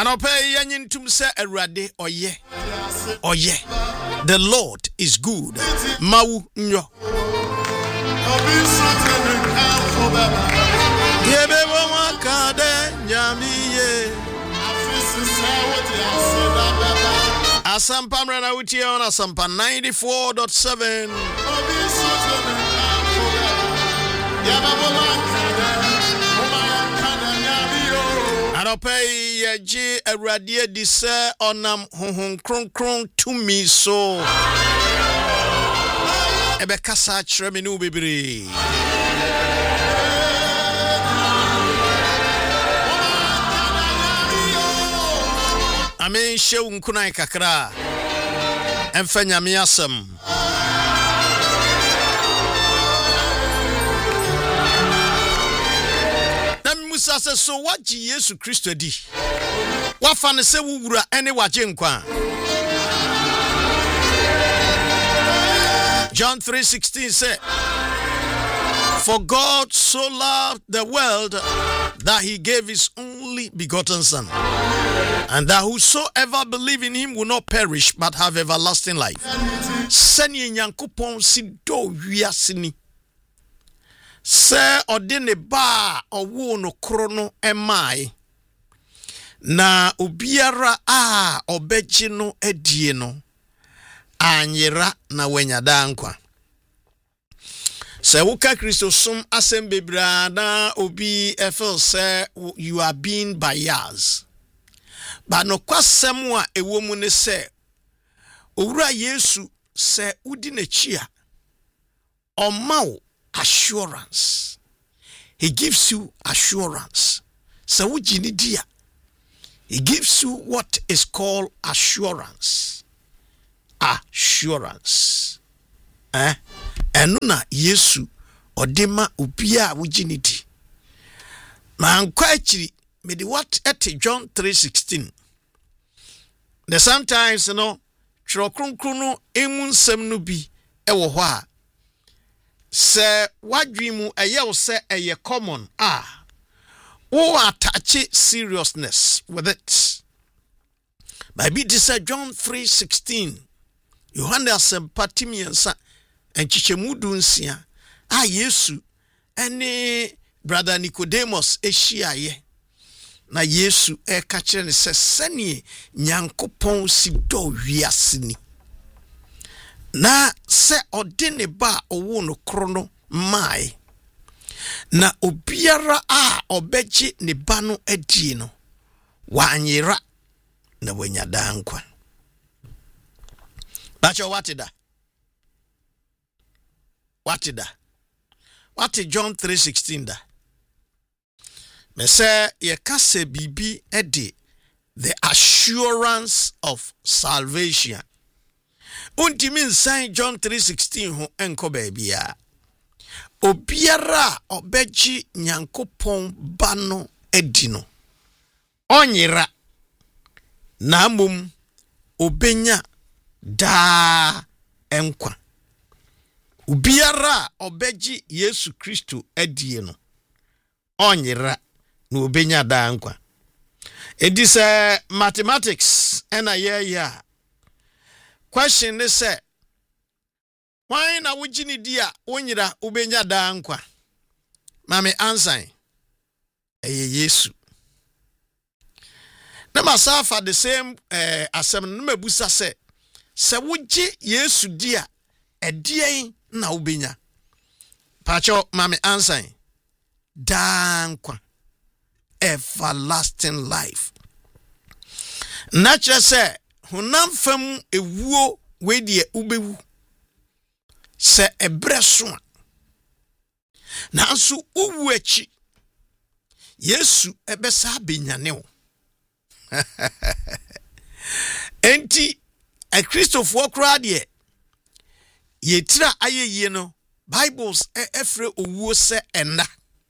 Anope yanyin se erade oye. Oye. The Lord is good. Mau nyo. Yebebo makade nyamiye. Asampa mrena utie on Asampa 94.7. Anope yeji erade dise onam honhon kronkron tumi so. Ebe kasa kyerɛ me no bebre. Amen shew nkunai kakra. Emfa nyame asem. Musa says, so what Yesu Christo di? What fan se wura ene waje nkwa? John 3:16 said, for God so loved the world that he gave his only begotten son, and that whosoever believe in him will not perish but have everlasting life. Seni nyankopon si do wiasini. Se odine ba owo no krono emai na obiara a obeji no edie no anyira na wenyada nkwa. Se wuka Kristo sum asem bebra na obi efel se you are being biased. But no kwasem a ewo mu ne se owura Yesu se udi n'echi a omawo assurance. He gives you assurance. So dia. He gives you what is called assurance. Assurance. Enuna Yesu odema ubia wujinidi. Mankwa achiri medi what at John 3:16. The sometimes chirokronkrono emunsem no bi ewo ho a se wadwimu eye se eye common who attach seriousness with it. Bible this John 3:16. Yohana sempatimiensa enchichemudu nsia Yesu ene brother Nicodemus ehyiaye na Yesu ka kire ne se sene nyankopon si do wiasini na se odine ba owo no krono mai na obiara a obeji ne ba no adie no wanyira na wanyada nkwa. Bacho watida what John 3:16 da me say ye kase bibi edi the assurance of salvation. Untimi nsan John 3:16 ho enko baabia obiara obeji nyankopon ba no edi no onyira na mum obenya da enkwa. Obiara obeji Yesu Kristo edi no onyira na obenya da enkwa. It is mathematics and a question they say, why na wujini dia onyira ubenya da nkwa? Mame answer Yesu. Na masafa the same asem na mebusa se wuji Yesu dia edie na ubenya. Pacho mame answer da nkwa. Everlasting life. Nature say honam fam ewuo we de ubewu se ebreso na so uwu achi Yesu ebesa benyane wo enti a Christopher kra de yetira ayeye no Bibles efre owuo se enda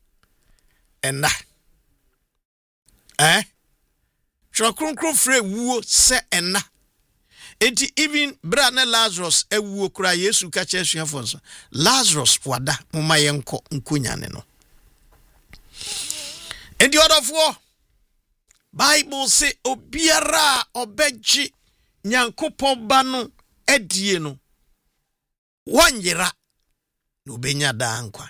Chokronkron fre wuo se ena. Enti even brana Lazarus ewuo kura Yesu ka chesu fonso. Lazarus wada moma yenko nkunyane no. Enti odofo Bible say obiara obeji Nyankopɔn ba no adie no wanyera no benya da nkwa.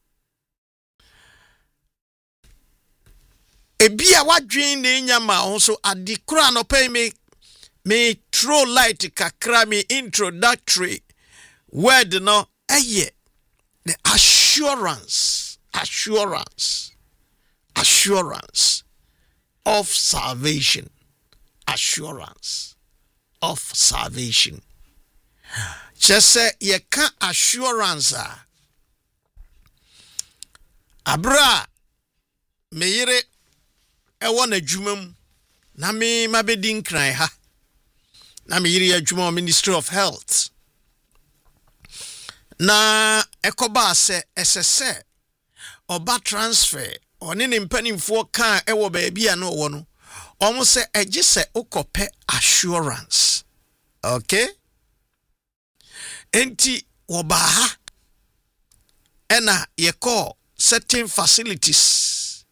Ebia wadwen ne nyama ho so adikura no pay me throw light kakra me introductory word no eye the assurance of salvation. Assurance of salvation. Just say ye can assurance abra meyere ewo na adwumam na me mabedi nkran ha na meyere adwuma Ministry of Health na ekoba se esese oba transfer oni ne mpanimfo kan ewo baabi a no wo no omo se eje se ukope assurance. Okay? Enti wobaha ena ye call certain facilities.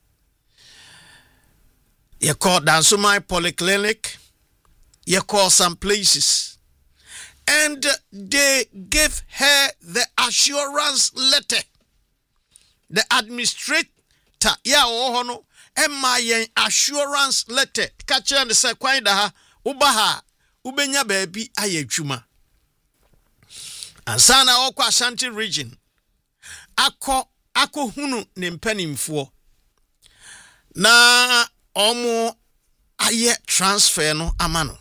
Ye call Dansumai Polyclinic. Ye call some places. And they gave her the assurance letter. The administrator ya ohono emma yen assurance letter. Kache and se kwai da ha ubaha ubenya baabi ayadwuma. Ansana okwa Ashanti region akọ hunu ne mpanimfo na omo aye transfer no amano.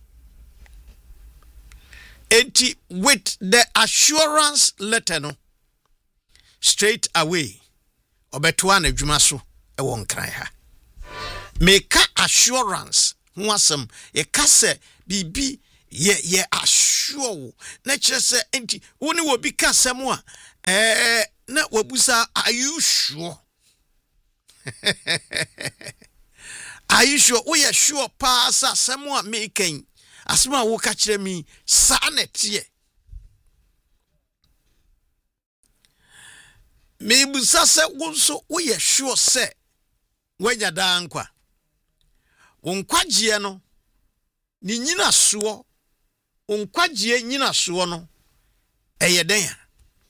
Enti with the assurance letter no straight away obetua na adwuma so e won kran ha. Make assurance ho asem e ka se bibi ye assure na kire se enti woni wo bi ka asem a na wabusa are you sure? Are you sure? We are sure pass asem a making asem a wo ka kire mi sa na tie. Me busa se wonso we are sure se wanya da nkwa. Wonkwagie no ni nyina so wonkwagie nyina so no eyeden ya.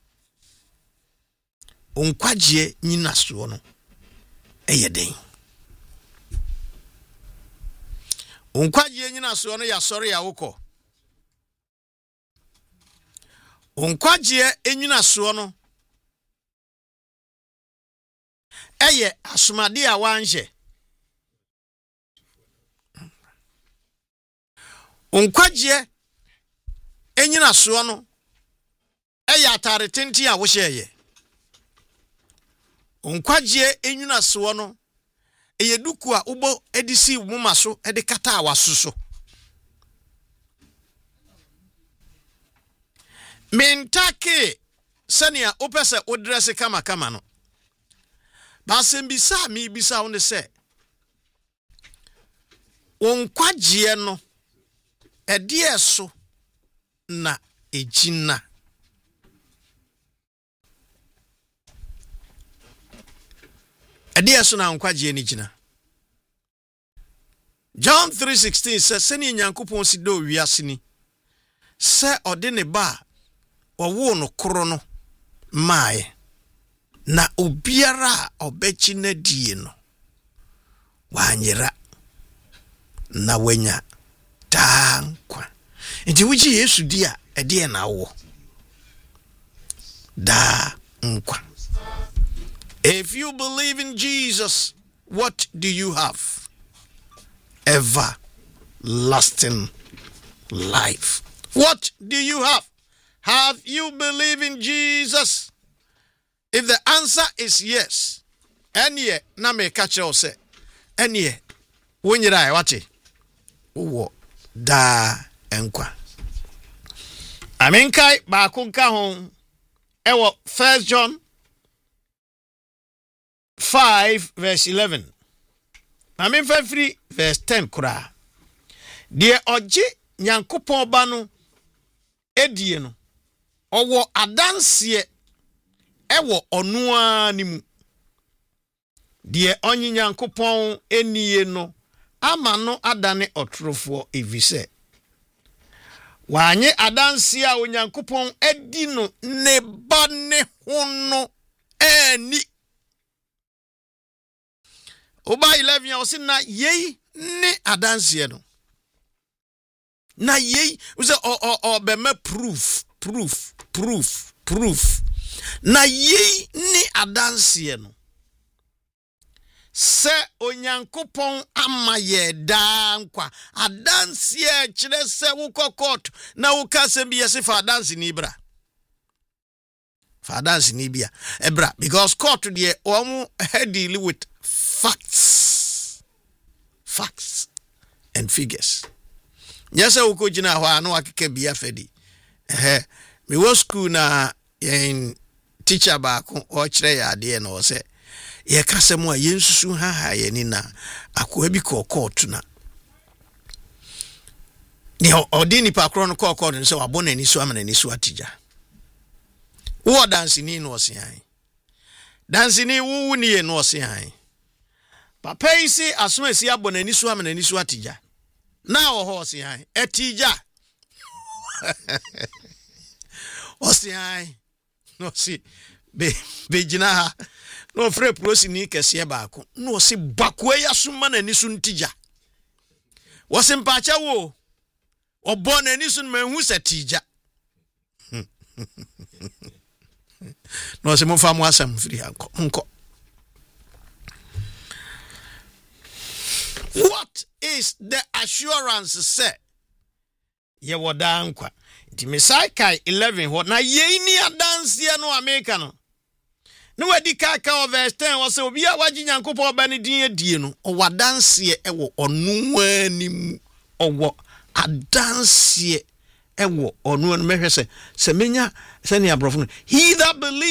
Wonkwagie nyina so no eyeden. Wonkwagie nyina so no ya sori ya wokọ. Wonkwagie enyina so no eye asumade a wanje. Wonkwagie enyina so no eye atare tenti a wo hyeye. Wonkwagie enyina so no eye duku a ubo edisi muma so ede kata awasuso. Mentake sania opese odresse kama no. Basem bisa mi bisa won se wonkwagie no ede so na ejina. Ede so na wonkwagie ni jina. John 3:16 says seni Nyankopon si do wiase ni se ode ne ba wo no koro no mae na obiara obechi na die no wanyera na wenya tankwa. Nti wuji Yesu dia ede na wo da nkwa. If you believe in Jesus, what do you have? Everlasting life. What do you have? Have you believed in Jesus? If the answer is yes, any na me catch you say, any when you die, what it? Da enkwa. Aminkai ba kunka hon. Ewo 1 John 5:11. Amin 3:10 kura. Die oje Nyankopon ba no edie no. Owo adanse ewo onua ni mu. Die onyi Nyankopon eniye no ama no adane otrofo evise wanye adanse a onyankopon edi no ne ba ne ho no eni Oba 11 o si na yei ne adanse no na yei we say o be me proof na yei ne adanse no se onyankopon ama ye da nkwa adanse kire se wo kokot na wo kasem bi yesi fa adanse ni bra fa adanse ni bia ebra because court dey omo deal with facts and figures yes wo ko gina ho anu akeke bia fedi me wo school na in teacher ba ko o kire ya de na o se ye kasem a yensusu ha ye ni na akoa bi ko court na ni odini pa kro no ko court se wabona ni so amana ni so atija wo dance ni no se han dance ni wu ni ye no se han papa isi asomasi abona ni so amana ni so atija na wo ho se han atija o se han no si be gina ha no frɛ prosi ni kɛse baako no se bakwe ya suma na ni so ntija wo se mpacha wo obo na ni so manhu satija no se mo fa mo asam firi anko what is the assurance say ye woda nkwa ti Mesaikai 11 ho na ye ni adanse no America no no wadi kaka verse 10 was obi a wagi nyankopon ba ne din adie no o wadanse e wo onu anim owo adanse e wo onu mehwe se menya se ne abrofo he that believes